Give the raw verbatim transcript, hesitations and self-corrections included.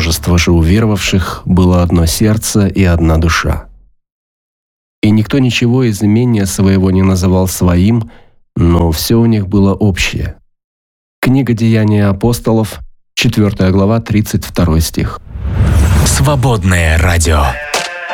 множество же уверовавших было одно сердце и одна душа. И никто ничего из имения своего не называл своим, но все у них было общее. Книга «Деяния апостолов», четвёртая глава, тридцать второй стих. Свободное радио.